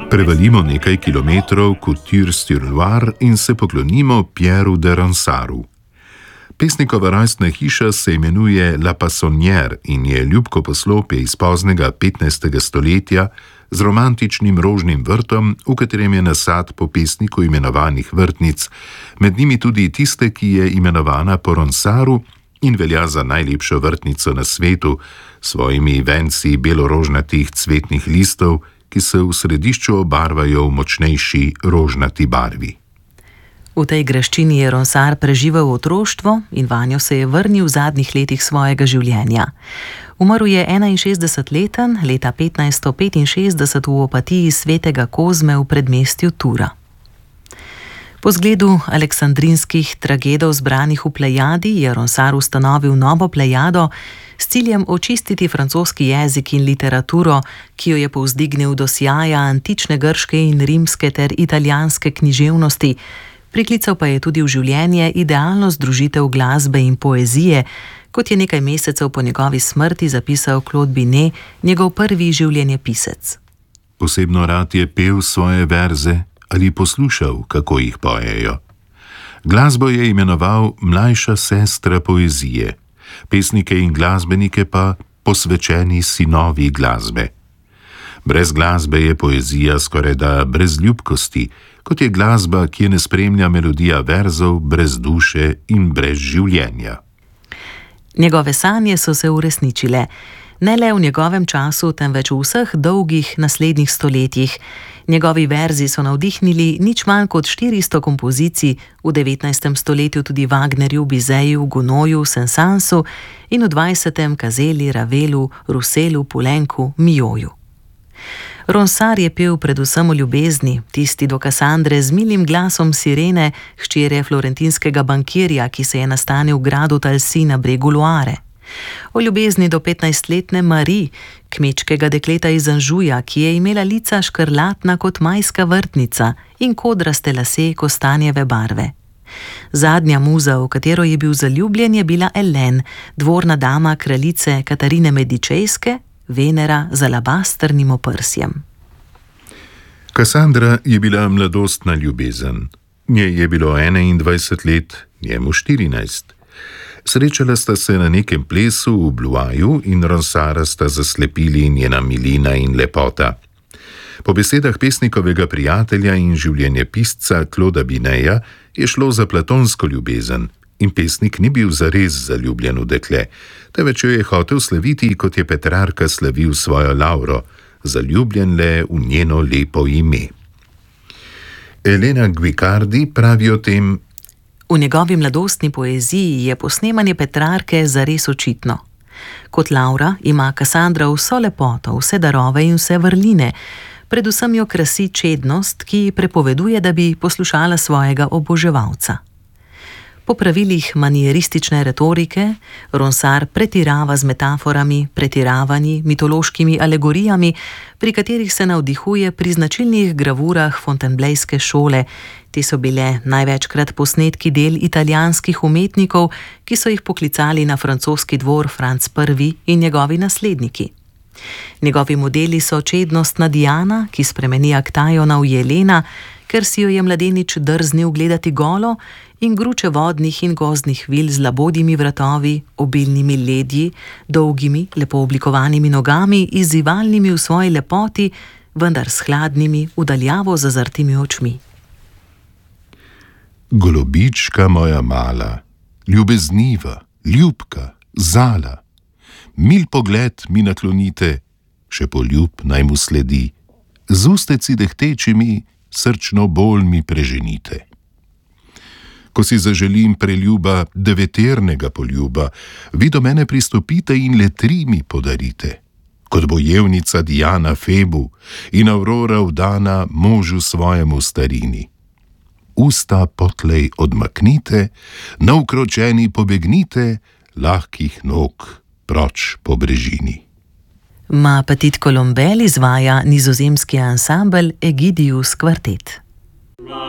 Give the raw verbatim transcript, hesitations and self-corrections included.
Prevalimo nekaj kilometrov Couture-sur-Loire in se poklonimo Pierru de Ronsaru. Pesnikova rojstna hiša se imenuje La Passonnière in je ljubko poslopje iz poznega petnajstega stoletja z romantičnim rožnim vrtom, v katerem je nasad po pesniku imenovanih vrtnic, med njimi tudi tiste, ki je imenovana po Ronsaru in velja za najlepšo vrtnico na svetu, s svojimi venci belorožnatih cvetnih listov, ki se v središču obarvajo v močnejši rožnati barvi. V tej graščini je Ronsard preživel otroštvo in vanjo se je vrnil v zadnjih letih svojega življenja. Umrl je enainšestdesetleten, leta petnajststo petinšestdeset v Opatiji svetega Kozme v predmestju Tura. Po zgledu aleksandrinskih tragedov zbranih v Plejadi je Ronsard ustanovil novo Plejado s ciljem očistiti francoski jezik in literaturo, ki jo je povzdignil do sjaja antične grške in rimske ter italijanske književnosti. Priklical pa je tudi v življenje idealno združitev glasbe in poezije, kot je nekaj mesecev po njegovi smrti zapisal Claude Binet, njegov prvi življenjepisec. Posebno rad je pel svoje verze ali poslušal, kako jih pojejo. Glasbo je imenoval mlajša sestra poezije, pesnike in glasbenike pa posvečeni sinovi glasbe. Brez glasbe je poezija skorajda brez ljubkosti, kot je glasba, ki je ne spremlja melodija verzov, brez duše in brez življenja. Njegove sanje so se uresničile, ne le v njegovem času, temveč v vseh dolgih naslednjih stoletjih. Njegovi verzi so navdihnili nič manj kot štiristo kompozicij, v devetnajstem stoletju tudi Wagnerju, Bizeju, Gounoju, Saint-Saënsu in v dvajsetem Kazeli, Ravelu, Ruselu, Poulencu, Milhaudju. Ronsard je pel predvsem o ljubezni, tisti do Kasandre z milim glasom sirene, hčere florentinskega bankirja, ki se je nastanil v gradu Talsi na bregu Loare. O ljubezni do petnajstletne Marie, kmečkega dekleta iz Anžuja, ki je imela lica škrlatna kot majska vrtnica in kodraste lase kostanjeve barve. Zadnja muza, v katero je bil zaljubljen, je bila Hélène, dvorna dama kraljice Katarine Medičejske, Venera z alabastrnim oprsjem. Kassandra je bila mladostna ljubezen. Njej je bilo enaindvajset let, njemu štirinajst. Srečala sta se na nekem plesu v Blois in Ronsarda sta zaslepili njena milina in lepota. Po besedah pesnikovega prijatelja in življenjepisca Clauda Bineta je šlo za platonsko ljubezen in pesnik ni bil zares zaljubljen v dekle, temveč jo je hotel slaviti, kot je Petrarka slavil svojo Lauro, zaljubljen le v njeno lepo ime. Elena Guiccardi pravi o tem: v njegovi mladostni poeziji je posnemanje Petrarke zares očitno. Kot Laura ima Kassandra vso lepoto, vse darove in vse vrline, predvsem jo krasi čednost, ki prepoveduje, da bi poslušala svojega oboževalca. Po pravilih manieristične retorike Ronsard pretirava z metaforami, pretiravanji, mitološkimi alegorijami, pri katerih se navdihuje pri značilnih gravurah Fontainebleauske šole. Te so bile največkrat posnetki del italijanskih umetnikov, ki so jih poklicali na francoski dvor Franc Prvi in njegovi nasledniki. Njegovi modeli so čednostna Diana, ki spremeni Aktajona v Jelena, ker si jo je mladenič drznil gledati golo, in gruče vodnih in gozdnih vil z labodjimi vratovi, obilnimi ledji, dolgimi, lepo oblikovanimi nogami, izzivalnimi v svoji lepoti, vendar s hladnimi, vdaljavo zazrtimi očmi. Golobička moja mala, ljubezniva, ljubka, zala, mil pogled mi naklonite, še poljub naj mu sledi, z usteci dehtečimi srčno bolj mi preženite. Ko si zaželim preljuba deveternega poljuba, vi do mene pristopite in le tri mi podarite, kot bojevnica Diana Febu in Aurora vdana možu svojemu starini. Usta potlej odmaknite, navkročeni pobegnite, lahkih nog proč po brežini. Ma Petit Colombelle izvaja nizozemski ansambel Egidius Kvartet.